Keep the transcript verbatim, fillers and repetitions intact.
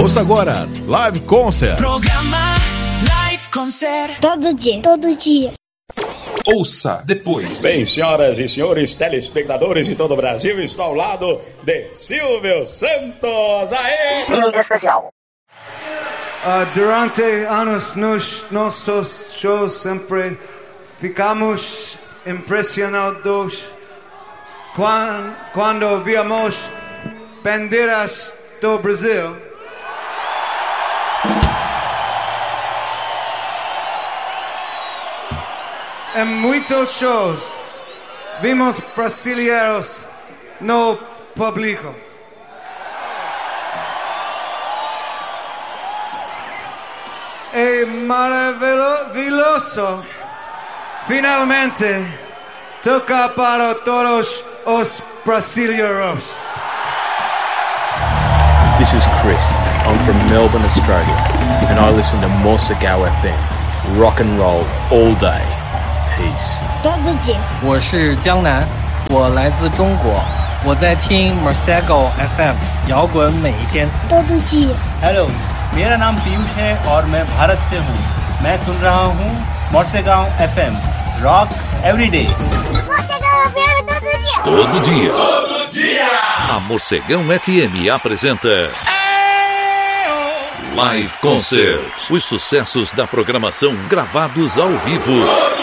Ouça agora, Live Concert. Programa Live Concert. Todo dia, todo dia. Ouça depois. Bem, senhoras e senhores telespectadores de todo o Brasil, estou ao lado de Silvio Santos. Aê! Em especial. Uh, durante anos nos nossos shows sempre ficamos impressionados quando, quando víamos bandeiras do Brasil. Em muitos shows vimos brasileiros no público. É maravilhoso finalmente tocar para todos os brasileiros. This is Chris. I'm from Melbourne, Australia, and I listen to Morsegow F M. Rock and roll all day. Peace. todo dia。 我是江南，我来自中国，我在听 Morsegow F M， 摇滚每一天。 todo dia。 Hello， मेरा नाम पीयूष है और मैं भारत से हूँ। मैं सुन रहा हूँ Morsegow F M, Rock Every Day। Morsegow F M todo dia. Todo dia. Todo dia. A Morcegão F M apresenta Live Concert. Os sucessos da programação gravados ao vivo.